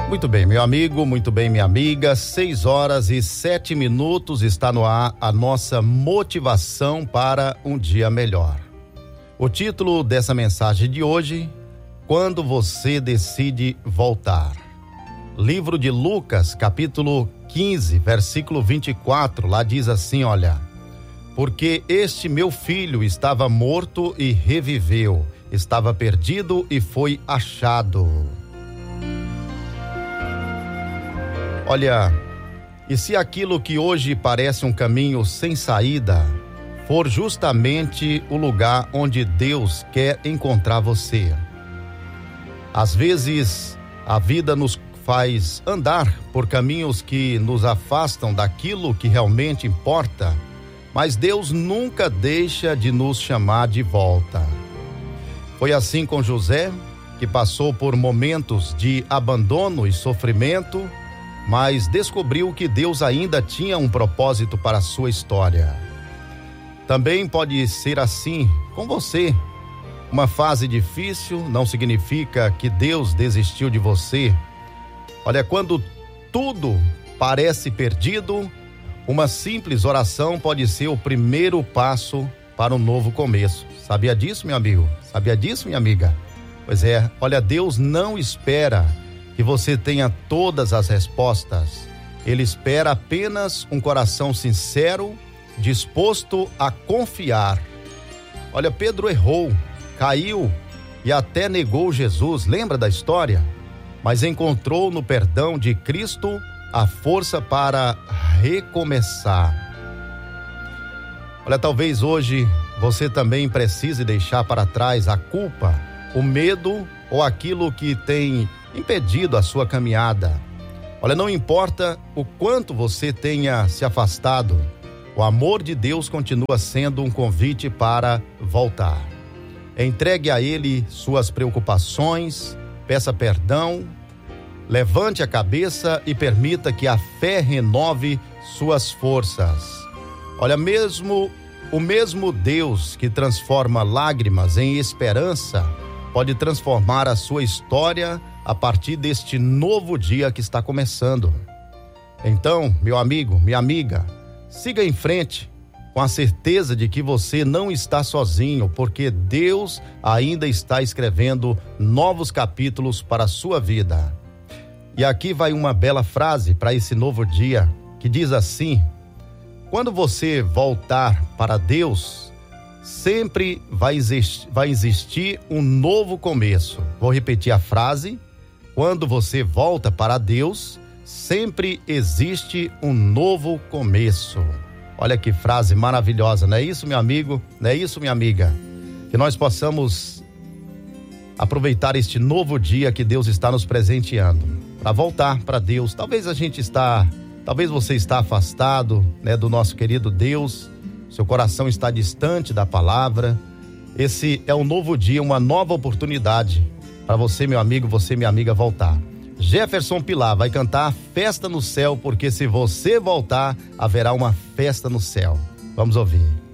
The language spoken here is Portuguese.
Muito bem, meu amigo, muito bem, minha amiga. 6h07 está no ar a nossa motivação para um dia melhor. O título dessa mensagem de hoje: Quando você decide voltar. Livro de Lucas, capítulo 15, versículo 24, lá diz assim, olha: Porque este meu filho estava morto e reviveu, estava perdido e foi achado. Olha, e se aquilo que hoje parece um caminho sem saída for justamente o lugar onde Deus quer encontrar você? Às vezes, a vida nos faz andar por caminhos que nos afastam daquilo que realmente importa, mas Deus nunca deixa de nos chamar de volta. Foi assim com José, que passou por momentos de abandono e sofrimento, mas descobriu que Deus ainda tinha um propósito para a sua história. Também pode ser assim com você. Uma fase difícil não significa que Deus desistiu de você. Olha, quando tudo parece perdido, uma simples oração pode ser o primeiro passo para um novo começo. Sabia disso, meu amigo? Sabia disso, minha amiga? Pois é, olha, Deus não espera que você tenha todas as respostas. Ele espera apenas um coração sincero, disposto a confiar. Olha, Pedro errou, caiu e até negou Jesus, lembra da história? Mas encontrou no perdão de Cristo a força para recomeçar. Olha, talvez hoje você também precise deixar para trás a culpa, o medo ou aquilo que tem impedido a sua caminhada. Olha, não importa o quanto você tenha se afastado, o amor de Deus continua sendo um convite para voltar. Entregue a Ele suas preocupações, peça perdão, levante a cabeça e permita que a fé renove suas forças. Olha, o mesmo Deus que transforma lágrimas em esperança pode transformar a sua história a partir deste novo dia que está começando. Então, meu amigo, minha amiga, siga em frente com a certeza de que você não está sozinho, porque Deus ainda está escrevendo novos capítulos para a sua vida. E aqui vai uma bela frase para esse novo dia, que diz assim: quando você voltar para Deus, sempre vai existir um novo começo. Vou repetir a frase: quando você volta para Deus, sempre existe um novo começo. Olha que frase maravilhosa, não é isso, meu amigo? Não é isso, minha amiga? Que nós possamos aproveitar este novo dia que Deus está nos presenteando, para voltar para Deus. Talvez você está afastado, né, do nosso querido Deus, seu coração está distante da palavra. Esse é um novo dia, uma nova oportunidade para você, meu amigo, você, minha amiga, voltar. Jefferson Pilar vai cantar Festa no Céu, porque se você voltar, haverá uma festa no céu. Vamos ouvir.